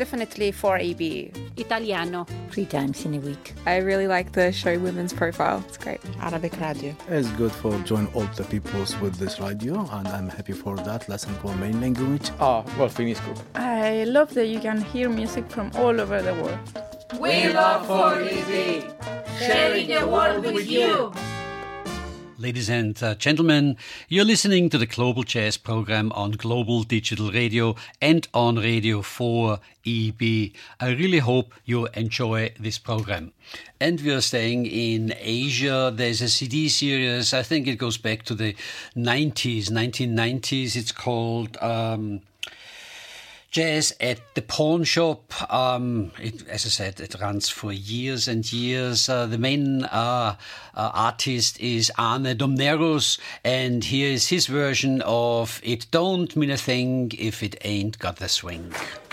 definitely 4EB. Italiano. 3 times in a week. I really like the show Women's Profile. It's great. Arabic radio. It's good for join all the peoples with this radio, and I'm happy for that. Listen for main language. Well, finisco. I love that you can hear music from all over the world. We love 4EB, sharing the world with you. Ladies and gentlemen, you're listening to the Global Jazz program on Global Digital Radio and on Radio 4EB. I really hope you enjoy this program. And we are staying in Asia. There's a CD series, I think it goes back to the 1990s. It's called Jazz at the Pawn Shop. As I said, it runs for years and years. The main artist is Arne Domnerus, and here is his version of It Don't Mean a Thing If It Ain't Got the Swing.